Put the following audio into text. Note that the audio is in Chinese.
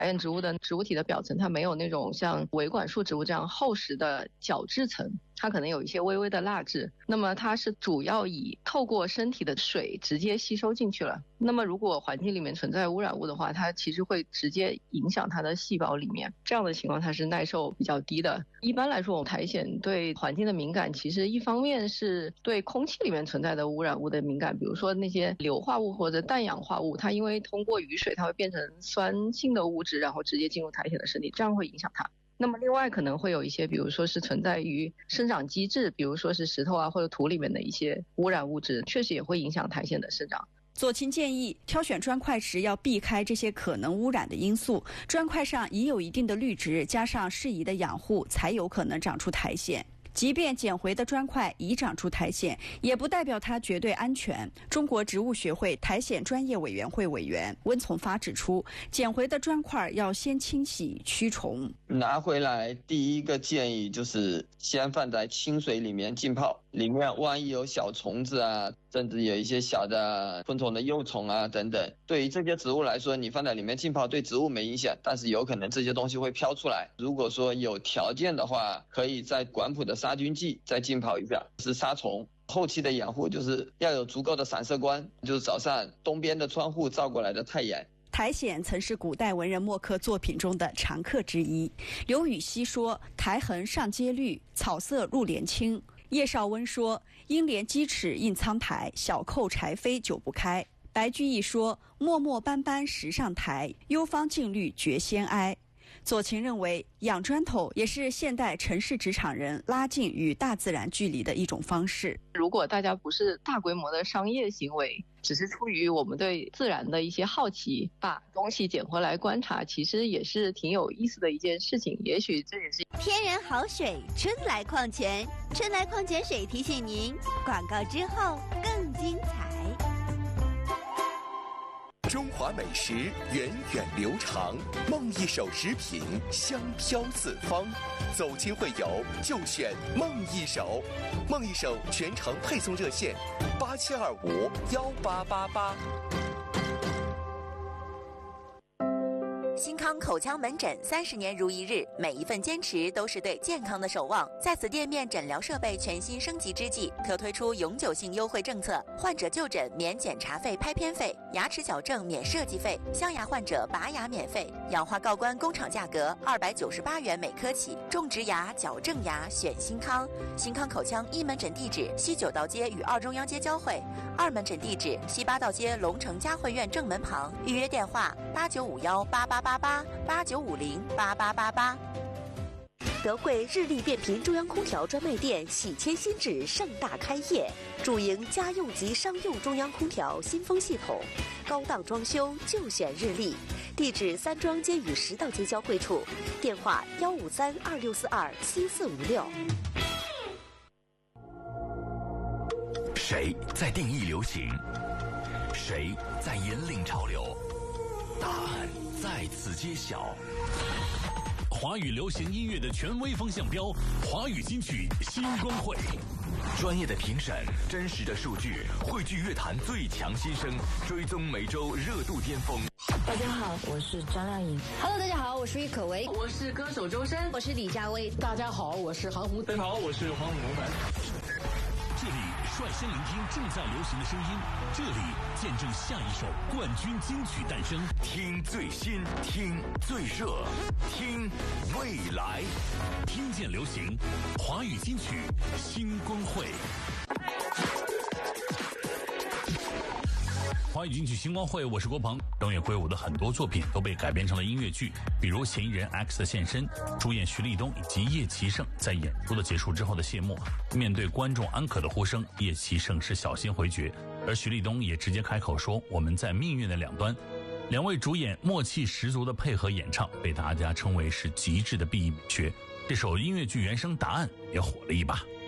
苔藓植物的植物体的表层它没有那种像维管束植物这样厚实的角质层，它可能有一些微微的蜡质，那么它是主要以透过身体的水直接吸收进去了。那么如果环境里面存在污染物的话，它其实会直接影响它的细胞里面，这样的情况它是耐受比较低的。一般来说，我们苔藓对环境的敏感，其实一方面是对空气里面存在的污染物的敏感，比如说那些硫化物或者氮氧化物，它因为通过雨水它会变成酸性的物质，然后直接进入苔藓的身体，这样会影响它。那么另外可能会有一些，比如说是存在于生长机制，比如说是石头啊或者土里面的一些污染物质，确实也会影响苔藓的生长。 左琴建议挑选砖块时要避开这些可能污染的因素，砖块上已有一定的绿植，加上适宜的养护，才有可能长出苔藓。即便捡回的砖块已长出苔藓，也不代表它绝对安全。中国植物学会苔藓专业委员会委员温从发指出，捡回的砖块要先清洗驱虫。 拿回来第一个建议就是先放在清水里面浸泡，里面万一有小虫子啊，甚至有一些小的昆虫的幼虫啊等等，对于这些植物来说，你放在里面浸泡对植物没影响，但是有可能这些东西会飘出来。如果说有条件的话，可以在管谱的杀菌剂再浸泡一下，是杀虫。后期的养护就是要有足够的散射光，就是早上东边的窗户照过来的太阳。 苔藓曾是古代文人墨客作品中的常客之一。刘禹锡说：“苔痕上阶绿，草色入帘青。”叶绍温说：“应怜鸡齿印苍苔，小扣柴扉久不开。”白居易说：“漠漠斑斑石上苔，幽芳净绿觉先哀。”左琴认为，养砖头也是现代城市职场人拉近与大自然距离的一种方式。 如果大家不是大规模的商业行为，只是出于我们对自然的一些好奇，把东西捡回来观察，其实也是挺有意思的一件事情。也许这也是天然好水，春来矿泉，春来矿泉水提醒您，广告之后更精彩。 中华美食源远流长，梦一手食品香飘四方。走亲会友就选梦一手，梦一手全程配送热线87251888。 新康口腔门诊30年如一日，每一份坚持都是对健康的守望。在此店面诊疗设备全新升级之际，特推出永久性优惠政策：患者就诊免检查费、拍片费，牙齿矫正免设计费，镶牙患者拔牙免费，氧化锆关工厂价格298元每颗起。种植牙、矫正牙选新康。新康口腔一门诊地址西九道街与二中央街交汇，二门诊地址西八道街龙城嘉汇院正门旁。预约电话8951888889508888。 德惠日立变频中央空调专卖店喜迁新址盛大开业，主营家用及商用中央空调新风系统，高档装修就选日立。地址三庄街与10道街交汇处，电话15326427456。 谁在定义流行？谁在引领潮流？答案在此揭晓。华语流行音乐的权威风向标，华语金曲新光会，专业的评审，真实的数据，汇聚乐坛最强新声，追踪每周热度巅峰。 大家好，我是张靓颖。 Hello， 大家好，我是郁可唯， 我是歌手周深， 我是李佳薇。 大家好，我是韩红。 大家好，我是黄永凡。 这里率先聆听正在流行的声音，这里见证下一首冠军金曲诞生。听最新，听最热，听未来，听见流行，华语金曲新光会。华语金曲星光会，我是郭鹏。东野圭吾的很多作品都被改编成了音乐剧，比如《嫌疑人 X 的现身》，主演徐立东以及叶奇胜在演出的结束之后的谢幕，面对观众安可的呼声，叶奇胜是小心回绝，而徐立东也直接开口说：“我们在命运的两端。”两位主演默契十足的配合演唱，被大家称为是极致的毕业美学。这首音乐剧原声答案也火了一把。